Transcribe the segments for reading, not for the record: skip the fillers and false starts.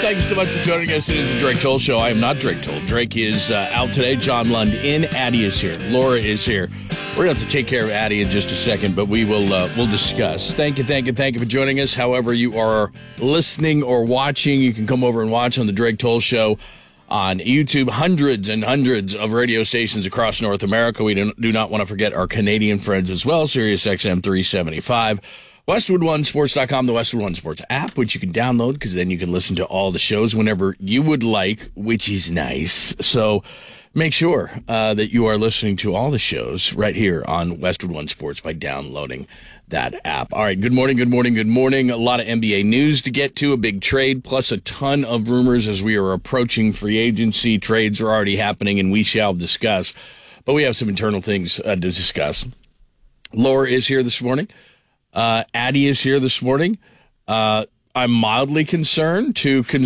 Thank you so much for joining us. It is the Drake Toll Show. I am not Drake Toll. Drake is out today. John Lund in. Addie is here. Laura is here. We're going to have to take care of Addie in just a second, but we will we'll discuss. Thank you for joining us. However you are listening or watching, you can come over and watch on the Drake Toll Show on YouTube. Hundreds and hundreds of radio stations across North America. We do not want to forget our Canadian friends as well. Sirius XM 375. WestwoodOneSports.com, the Westwood One Sports app, which you can download because then you can listen to all the shows whenever you would like, which is nice. So make sure that you are listening to all the shows right here on Westwood One Sports by downloading that app. All right, good morning. A lot of NBA news to get to, a big trade, plus a ton of rumors as we are approaching free agency. Trades are already happening, and we shall discuss. But we have some internal things to discuss. Laura is here this morning. Addie is here this morning. I'm mildly concerned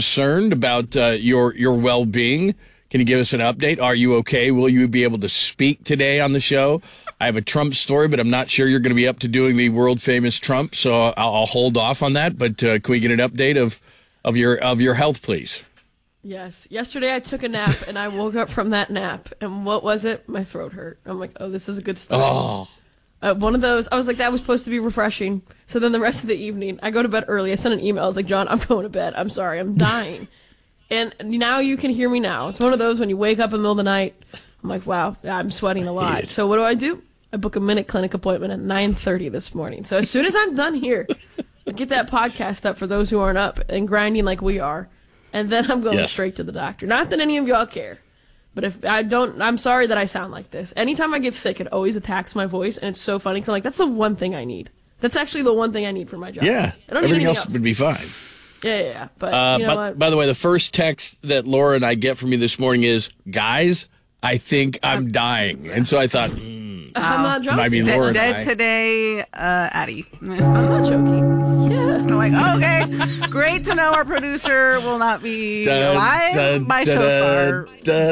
about your well-being. Can you give us an update? Are you okay? Will you be able to speak today on the show? I have a Trump story, but I'm not sure you're going to be up to doing the world-famous Trump, so I'll hold off on that. But can we get an update of your health, please? Yes. Yesterday I took a nap, and I woke up from that nap, and what was it? My throat hurt. I'm like, oh, this is a good start. Oh. One of those, I was like, that was supposed to be refreshing. So then the rest of the evening, I go to bed early. I sent an email. I was like, John, I'm going to bed. I'm sorry. I'm dying. And now you can hear me now. It's one of those when you wake up in the middle of the night. I'm like, wow, I'm sweating a lot. So what do? I book a Minute Clinic appointment at 9:30 this morning. So as soon as I'm done here, I get that podcast up for those who aren't up and grinding like we are. And then I'm going straight to the doctor. Not that any of y'all care. But if I don't, I'm sorry that I sound like this. Anytime I get sick, it always attacks my voice, and it's so funny because I'm like, that's the one thing I need. That's actually the one thing I need for my job. Yeah, I don't need everything anything else would be fine. Yeah. But you know what? By the way, the first text that Laura and I get from you this morning is, guys, I think I'm dying. And so I thought, I'm not joking. might be Laura Dead today, Addie. I'm not joking. Yeah. I'm like, oh, okay, great to know our producer will not be alive by show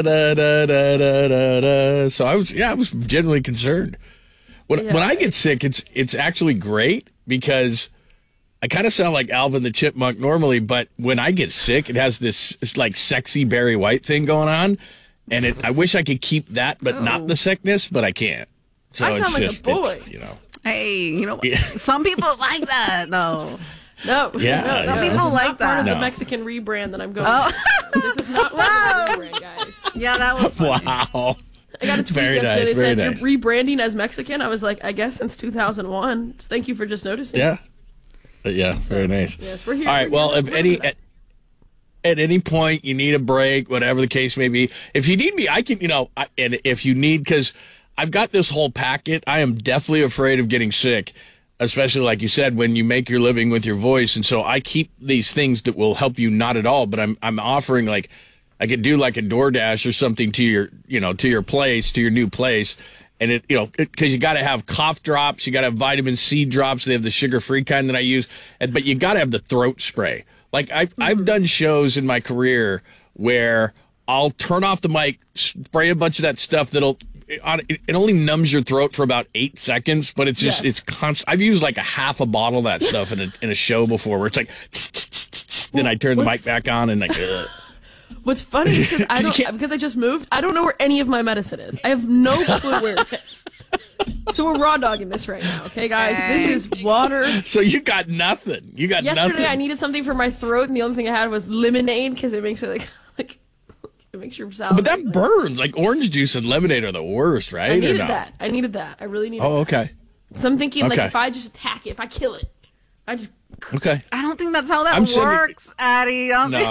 start. So I was genuinely concerned. When I get sick, it's actually great because I kind of sound like Alvin the Chipmunk normally, but when I get sick, it has this like sexy Barry White thing going on, and I wish I could keep that, but not the sickness, but I can't. So I sound it's like just, a boy. Hey, some people like that though. No, yeah, some people this is like not that. Part of No. the Mexican rebrand that I'm going. To. This is not part of the rebrand, guys. Yeah, that was funny. Wow. I got a tweet Very yesterday. nice, They very said nice. you're rebranding as Mexican. I was like, I guess since 2001. Thank you for just noticing. Yeah. Very nice. Yes, we're here. All right. Well, if at any point you need a break, whatever the case may be, if you need me, I can. And if you need, because I've got this whole packet. I am deathly afraid of getting sick, especially like you said, when you make your living with your voice. And so I keep these things that will help you not at all, but I'm offering like I could do like a DoorDash or something to your place, to your new place. And because you got to have cough drops, you got to have vitamin C drops. They have the sugar-free kind that I use, but you got to have the throat spray. Like I've done shows in my career where I'll turn off the mic, spray a bunch of that stuff it only numbs your throat for about 8 seconds, but it's just it's constant. I've used like a half a bottle of that stuff in a show before, where it's like then I turn the mic back on and like. Ugh. What's funny is because I just moved, I don't know where any of my medicine is. I have no clue where it is. So we're raw dogging this right now, okay, guys? This is water. So you got nothing. Yesterday I needed something for my throat, and the only thing I had was lemonade because it makes it like it makes your salad. But that burns. Like orange juice and lemonade are the worst, right? I needed that. I really needed that. Oh, okay. So I'm thinking like if I just attack it, if I kill it, I just. Okay. I don't think that's how that works, Addie. No.